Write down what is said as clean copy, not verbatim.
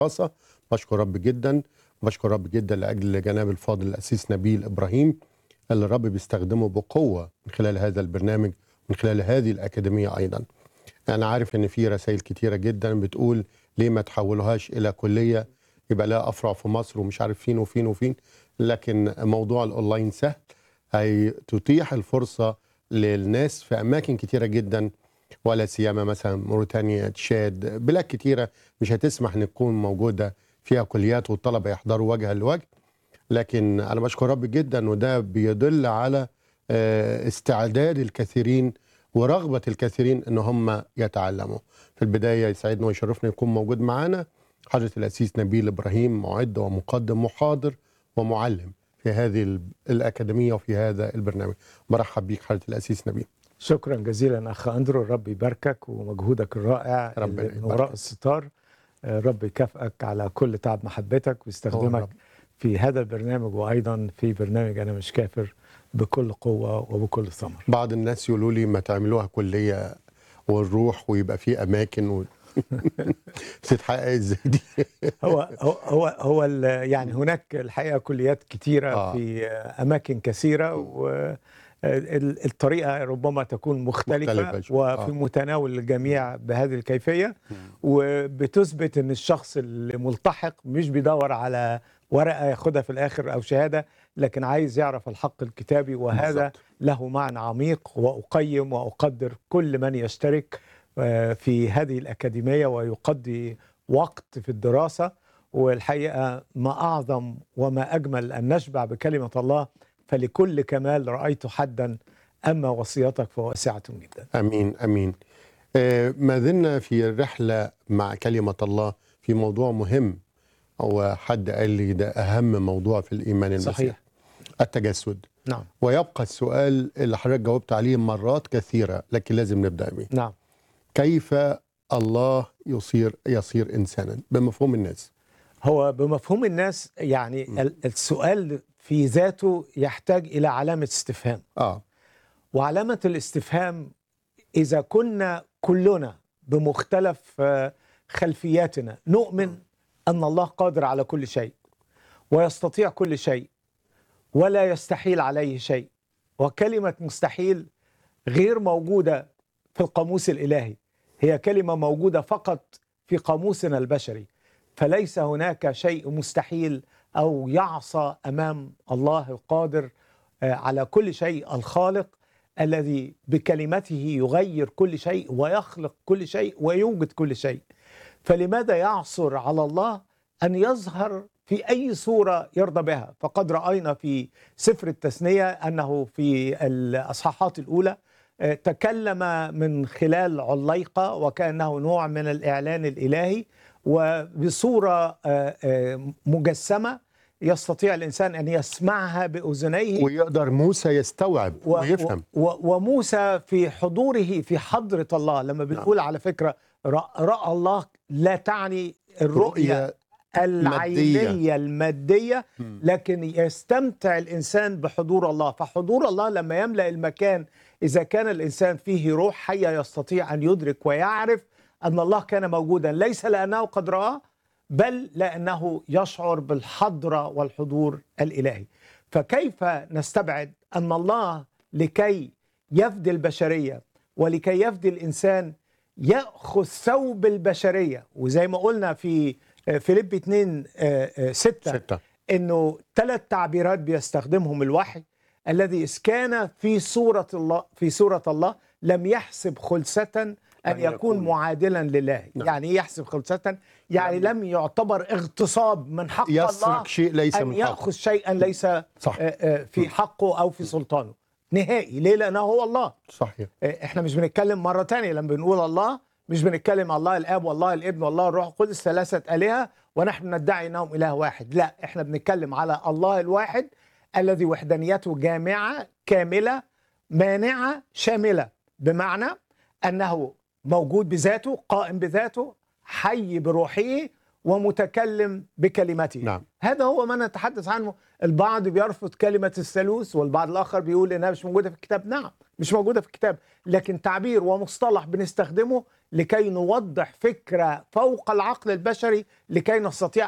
الدراسة. بشكر رب جدا، بشكر رب جدا لأجل جناب الفاضل الأسيس نبيل إبراهيم اللي الرب بيستخدمه بقوة من خلال هذا البرنامج ومن خلال هذه الأكاديمية أيضا. أنا عارف إن في رسائل كتيرة جدا بتقول ليه ما تحولوهاش إلى كلية يبقى لها أفرع في مصر ومش عارف فين وفين وفين، لكن موضوع الأونلاين سهل، هتتيح الفرصة للناس في أماكن كتيرة جدا، ولا سيما مثلا موريتانيا، تشاد، بلاد كتيرة مش هتسمح ان تكون موجودة فيها كليات والطلبة يحضروا وجها لوجه. لكن أنا بشكر رب جدا، وده بيدل على استعداد الكثيرين ورغبة الكثيرين ان هم يتعلموا. في البداية يسعدنا ويشرفنا يكون موجود معنا حضرة الأسيس نبيل إبراهيم، معد ومقدم محاضر ومعلم في هذه الأكاديمية وفي هذا البرنامج. مرحب بيك حضرة الأسيس نبيل. شكرا جزيلا أخ أندرو، الرب يباركك ومجهودك الرائع من وراء الستار. رب يكافئك على كل تعب محبتك ويستخدمك في هذا البرنامج وأيضا في برنامج أنا مش كافر بكل قوة وبكل ثمر. بعض الناس يقولوا لي ما تعملوها كلية ونروح ويبقى في أماكن تتحقق ازاي دي؟ هو يعني هناك الحقيقة كليات كتيرة في أماكن كثيرة، والطريقة ربما تكون مختلفة وفي متناول الجميع بهذه الكيفية، وبتثبت أن الشخص اللي ملتحق مش بيدور على ورقة ياخدها في الآخر أو شهادة، لكن عايز يعرف الحق الكتابي، وهذا له معنى عميق. وأقيم وأقدر كل من يشترك في هذه الأكاديمية ويقضي وقت في الدراسة. والحقيقة ما أعظم وما أجمل أن نشبع بكلمة الله، فلكل كمال رأيت حدا أما وصيتك فواسعة جدا. أمين أمين. ما زلنا في الرحلة مع كلمة الله في موضوع مهم، هو حد قال لي ده أهم موضوع في الإيمان المسيحي. صحيح. التجسد. نعم. ويبقى السؤال اللي حضرتك جاوبت عليه مرات كثيرة، لكن لازم نبدأ به. نعم. كيف الله يصير إنسانا بمفهوم الناس؟ هو بمفهوم الناس يعني السؤال في ذاته يحتاج إلى علامة استفهام. وعلامة الاستفهام إذا كنا كلنا بمختلف خلفياتنا نؤمن أن الله قادر على كل شيء ويستطيع كل شيء ولا يستحيل عليه شيء، وكلمة مستحيل غير موجودة في القاموس الإلهي، هي كلمة موجودة فقط في قاموسنا البشري، فليس هناك شيء مستحيل أو يعصى أمام الله القادر على كل شيء، الخالق الذي بكلمته يغير كل شيء ويخلق كل شيء ويوجد كل شيء. فلماذا يعصر على الله أن يظهر في أي صورة يرضى بها؟ فقد رأينا في سفر التثنية أنه في الأصحاحات الأولى تكلم من خلال عليقة وكأنه نوع من الإعلان الإلهي، وبصورة مجسمة يستطيع الإنسان أن يسمعها بأذنيه، ويقدر موسى يستوعب ويفهم. وموسى في حضوره في حضرة الله. لما بنقول على فكرة رأى الله لا تعني الرؤية العينية المادية، لكن يستمتع الإنسان بحضور الله. فحضور الله لما يملأ المكان، إذا كان الإنسان فيه روح حية يستطيع أن يدرك ويعرف أن الله كان موجودا، ليس لأنه قد رآه بل لأنه يشعر بالحضرة والحضور الإلهي. فكيف نستبعد أن الله لكي يفدي البشرية ولكي يفدي الإنسان يأخذ ثوب البشرية؟ وزي ما قلنا في فيليب 2:6 إنه 3 تعبيرات بيستخدمهم الوحي: الذي إذ كان في صورة الله لم يحسب خلسة أن يكون معادلا لله. يعني إيه يحسب خلسة؟ يعني لم يعتبر اغتصاب من حق الله شيء ليس أن من يأخذ شيئا ليس في حقه أو في سلطانه نهائي. ليه؟ لأنه هو الله. صحيح. احنا مش بنتكلم مرة تانية لما بنقول الله، مش بنتكلم الله الآب والله الابن والله الروح القدس 3 آلهة ونحن ندعي أنهم إله واحد. لا، احنا بنتكلم على الله الواحد الذي وحدانيته جامعة كاملة مانعة شاملة، بمعنى أنه موجود بذاته، قائم بذاته، حي بروحه، ومتكلم بكلمته. نعم. هذا هو ما نتحدث عنه. البعض بيرفض كلمة الثالوث والبعض الآخر بيقول إنها مش موجودة في الكتاب. نعم، مش موجودة في الكتاب، لكن تعبير ومصطلح بنستخدمه لكي نوضح فكرة فوق العقل البشري لكي نستطيع